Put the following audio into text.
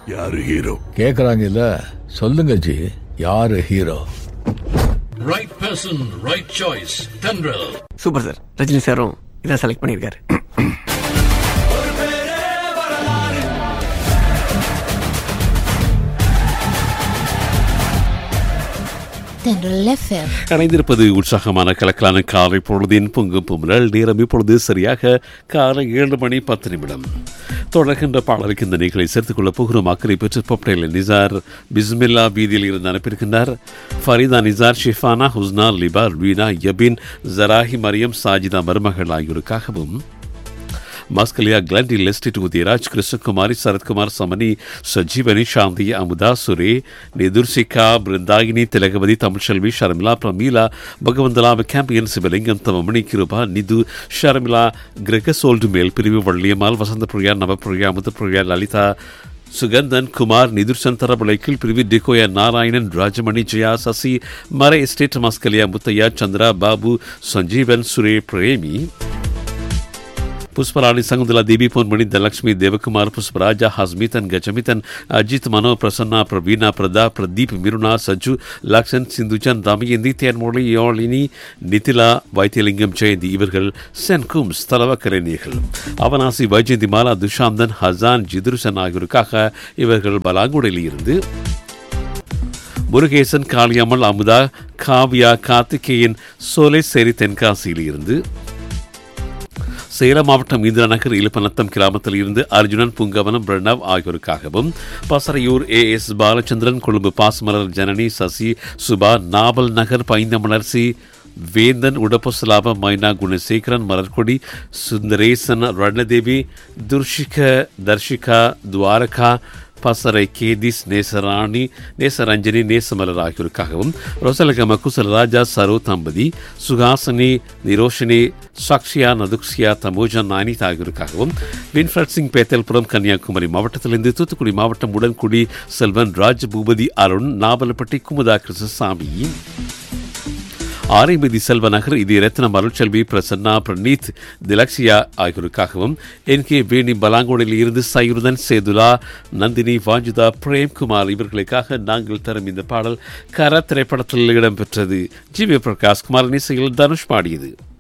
யாரு ஹீரோ கேக்குறாங்கல்ல, சொல்லுங்க ஜி, யாரு hero? Right person, right choice. Tendril. Super sir. Rajini சாரும் இதான் செலக்ட் பண்ணியிருக்காரு. இணைந்திருப்பது உற்சாகமான கலக்கலான காலை பொழுதின் பொங்கு பொங்கல் நேரம். இப்பொழுது சரியாக காலை 7:10. தொடர்கின்ற பாடலுக்கு இந்த நிகழ்ச்சியை சேர்த்துக் கொள்ள போகிறோம். அக்கறை பெற்று பொப்டைல் நிசார் பிஸ்மில்லா வீதியில் இருந்து அனுப்பியிருக்கின்றார். ஃபரிதா நிசார், ஷிஃபானா, ஹுஸ்னா, லிபா, வீனா, யபின், ஜராஹி, மரியம், சாஜிதா மருமகள் ஆகியோருக்காகவும், மாஸ்கலியா, கிளண்டி, லெஸ்டிட், உதயராஜ், கிருஷ்ணகுமாரி, சரத்குமார், சமனி, சஜீவனி, சாந்தி, அமுதா, சுரே, நிதுர்சிகா, பிருந்தாகினி, திலகவதி, தமிழ்செல்வி, ஷர்மிளா, பிரமீலா, பகவந்தலா, கேம்பியன், சிவலிங்கம், தமமணி, கிருபா, நிது, ஷர்மிளா, கிரகசோல்டு மேல் பிரிவு, வள்ளியம்மாள், வசந்த பிரியா, நவப்பிரியா, முத்துப்பிரியா, லலிதா, சுகந்தன், குமார், நிதுர்சன், தரபலை, கீழ்பிரிவு, டிகோயா, நாராயணன், ராஜமணி, ஜெயா, சசி, மறை எஸ்டேட், மாஸ்கலியா, முத்தையா, சந்திரா, பாபு, சஞ்சீவன், சுரே, பிரேமி, புஷ்பராணி, சங்குந்தலா, தேவி, பொன்மணி, தனலட்சுமி, தேவகுமார், புஷ்பராஜா, ஹஸ்மிதன், கஜமிதன், அஜித், மனோ, பிரசன்னா, பிரவீனா, பிரதா, பிரதீப், மிருனா, சஜு, லக்ஷன், சிந்துஜன், தமயந்தி, தேன்மொழி, யோலினி, நிதிலா, வைத்தியலிங்கம், ஜெயந்தி இவர்கள் சென்கும் ஸ்தலவ கலைஞர்கள். அவனாசி, வைஜெயந்தி மாலா, துஷாந்தன், ஹசான், ஜிதுருசன் ஆகியோருக்காக இவர்கள் பலாங்குடையில் இருந்து, முருகேசன், காளியம்மல், அமுதா, காவியா, கார்த்திகேயன், சோலைசேரி, தென்காசியில் இருந்து, சேலம் மாவட்டம் இந்திரா நகர் இலுப்பநத்தம் கிராமத்தில் இருந்து அர்ஜுனன், புங்கவனம், பிரணவ் ஆகியோருக்காகவும், பசறையூர் ஏஎஸ் பாலச்சந்திரன், கொழும்பு பாஸ்மலர், ஜனனி, சசி, சுபா, நாவல் நகர் பைந்தமலர்சி, வேந்தன், உடப்பசுலாப, மைனா, குணசேகரன், மலர்கொடி, சுந்தரேசன், ரணதேவி, தர்ஷிகா, துவாரகா, பசரை, கேதிஸ், நேசராணி, நேசரஞ்சனி, நேசமலர் ஆகியோருக்காகவும், ரொசலகம, குசலராஜா, சரோ தம்பதி, சுகாசினி, நிரோஷினி, சாக்ஷியா, நதுக்ஷியா, தமோஜன், நானித் ஆகியோருக்காகவும், வின்ஃப்ரட் சிங், பேத்தல்புரம், கன்னியாகுமரி மாவட்டத்திலிருந்து தூத்துக்குடி மாவட்டம் உடன்குடி செல்வன், ராஜ், பூபதி, அருண், நாவலப்பட்டி, குமுதா கிருஷ்ணசாமி, ஆரைமதி, செல்வ நகர், இது ரத்னம், அருட்செல்வி, பிரசன்னா, பிரணீத், திலக்ஷியா ஆகியோருக்காகவும், என்கே வேணி, பலாங்கோடில் இருந்து சைருதன், சேதுலா, நந்தினி, வாஞ்சுதா, பிரேம்குமார் இவர்களுக்காக நாங்கள் தரும் இந்த பாடல் கர திரைப்படத்தில் இடம்பெற்றது. ஜி வி பிரகாஷ் குமார் இசையில் தனுஷ் பாடியது.